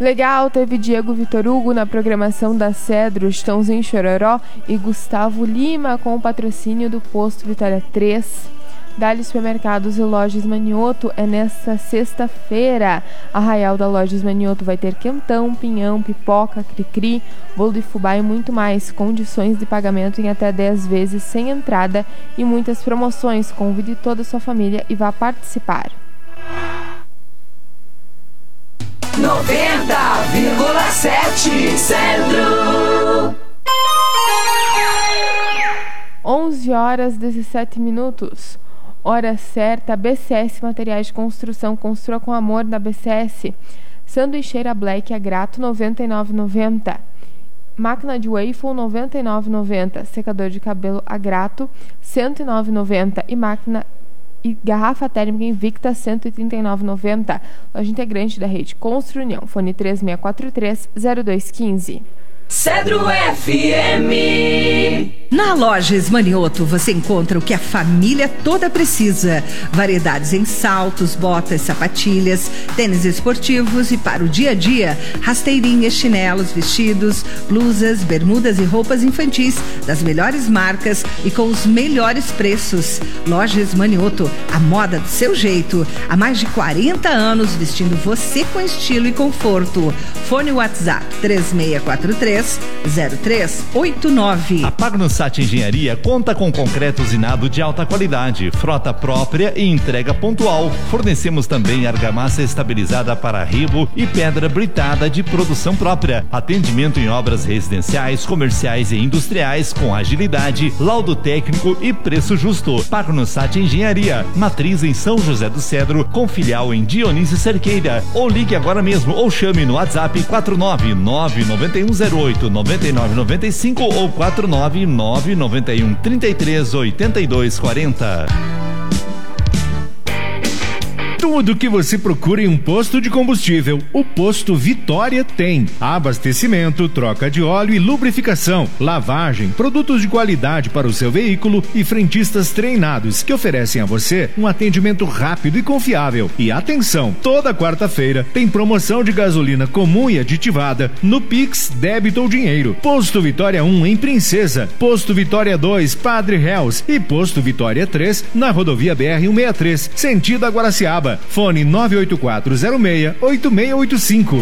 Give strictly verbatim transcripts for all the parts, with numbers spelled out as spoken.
Legal, teve Diego Vitor Hugo na programação da Cedro, Estãozinho Chororó e Gustavo Lima com o patrocínio do Posto Vitória três. Dali Supermercados e Lojas Manioto é nesta sexta-feira. Arraial da Lojas Manioto vai ter quentão, pinhão, pipoca, cri-cri, bolo de fubá e muito mais. Condições de pagamento em até dez vezes sem entrada e muitas promoções. Convide toda a sua família e vá participar. noventa vírgula sete Centro. onze horas e dezessete minutos. Hora certa, B C S Materiais de Construção, construa com amor da B C S. Sanduicheira Black a Grato, noventa e nove reais e noventa centavos. Máquina de waffle, noventa e nove reais e noventa centavos. Secador de cabelo a Grato, cento e nove reais e noventa centavos. E máquina e garrafa térmica Invicta, cento e trinta e nove reais e noventa centavos. Loja integrante da rede Constru União. Fone três seis quatro três, zero dois um cinco. Cedro F M. Na Lojas Manioto você encontra o que a família toda precisa. Variedades em saltos, botas, sapatilhas, tênis esportivos e para o dia a dia, rasteirinhas, chinelos, vestidos, blusas, bermudas e roupas infantis das melhores marcas e com os melhores preços. Lojas Manioto, a moda do seu jeito. Há mais de quarenta anos vestindo você com estilo e conforto. Fone WhatsApp três seis quatro três, zero três oito nove. A Pagnussat Engenharia conta com concreto usinado de alta qualidade, frota própria e entrega pontual. Fornecemos também argamassa estabilizada para rebo e pedra britada de produção própria. Atendimento em obras residenciais, comerciais e industriais com agilidade, laudo técnico e preço justo. Pagnussat Engenharia, matriz em São José do Cedro, com filial em Dionísio Cerqueira. Ou ligue agora mesmo ou chame no WhatsApp quatro nove nove nove um zero oito nove nove nove cinco ou quatro nove nove nove um três três oito dois quatro zero. Tudo que você procura em um posto de combustível, o Posto Vitória tem. Abastecimento, troca de óleo e lubrificação, lavagem, produtos de qualidade para o seu veículo e frentistas treinados que oferecem a você um atendimento rápido e confiável. E atenção, toda quarta-feira tem promoção de gasolina comum e aditivada no Pix, débito ou dinheiro. Posto Vitória um em Princesa, Posto Vitória dois, Padre Reus e Posto Vitória três na rodovia B R cento e sessenta e três, sentido a Guaraciaba. Fone nove oito quatro zero seis oito seis oito cinco.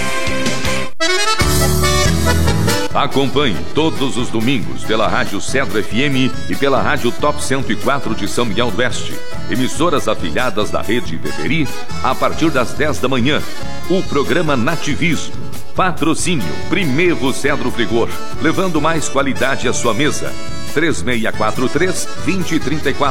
Acompanhe todos os domingos pela Rádio Cedro F M e pela Rádio Top cento e quatro de São Miguel do Oeste, emissoras afiliadas da Rede Beberi, a partir das dez da manhã. O programa Nativismo. Patrocínio Primevo Cedro Frigor, levando mais qualidade à sua mesa. três seis quatro três, dois zero três quatro.